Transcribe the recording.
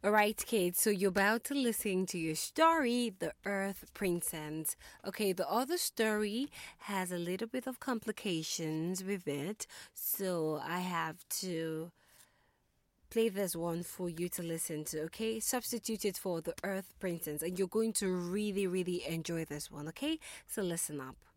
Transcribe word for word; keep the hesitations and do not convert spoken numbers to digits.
All right, kids, so you're about to listen to your story, The Earth Princess. Okay, the other story has a little bit of complications with it, so I have to play this one for you to listen to, okay? Substitute it for The Earth Princess, and you're going to really, really enjoy this one, okay? So listen up.